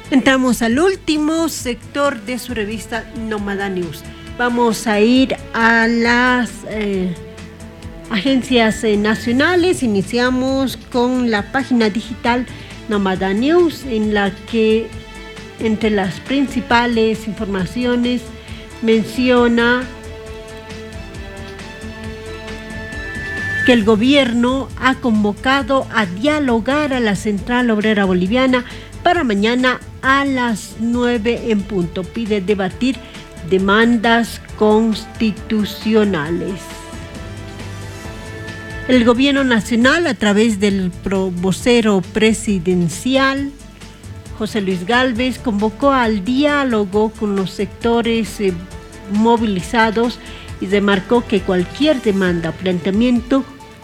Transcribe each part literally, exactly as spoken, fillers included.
Entramos al último sector de su revista Nómada News. Vamos a ir a las eh, agencias eh, nacionales. Iniciamos con la página digital Nómada News, en la que entre las principales informaciones menciona que el gobierno ha convocado a dialogar a la Central Obrera Boliviana para mañana a las nueve en punto. Pide debatir demandas constitucionales. El gobierno nacional, a través del vocero presidencial, José Luis Gálvez, convocó al diálogo con los sectores eh, movilizados y remarcó que cualquier demanda o planteamiento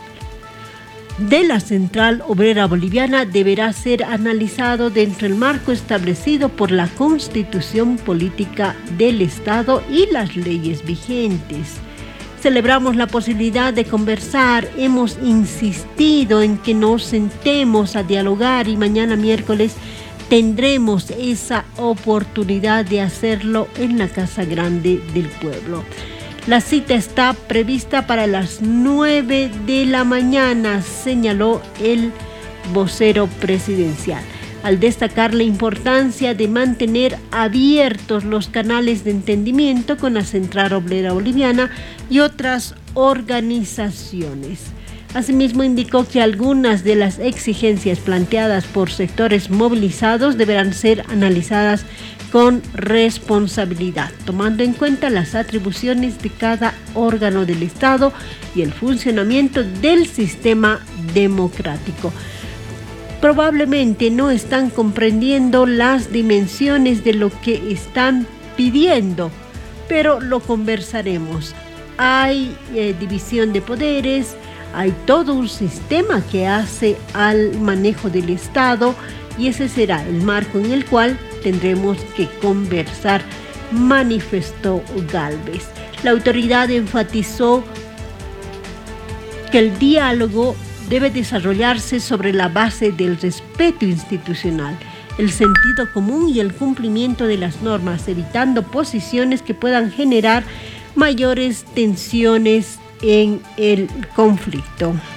de la Central Obrera Boliviana deberá ser analizado dentro del marco establecido por la Constitución Política del Estado y las leyes vigentes. Celebramos la posibilidad de conversar, hemos insistido en que nos sentemos a dialogar y mañana miércoles tendremos esa oportunidad de hacerlo en la Casa Grande del Pueblo. La cita está prevista para las nueve de la mañana, señaló el vocero presidencial, al destacar la importancia de mantener abiertos los canales de entendimiento con la Central Obrera Boliviana y otras organizaciones. Asimismo, indicó que algunas de las exigencias planteadas por sectores movilizados deberán ser analizadas con responsabilidad, tomando en cuenta las atribuciones de cada órgano del Estado y el funcionamiento del sistema democrático. Probablemente no están comprendiendo las dimensiones de lo que están pidiendo, pero lo conversaremos. Hay eh, división de poderes, hay todo un sistema que hace al manejo del Estado y ese será el marco en el cual tendremos que conversar, manifestó Gálvez. La autoridad enfatizó que el diálogo debe desarrollarse sobre la base del respeto institucional, el sentido común y el cumplimiento de las normas, evitando posiciones que puedan generar mayores tensiones en el conflicto.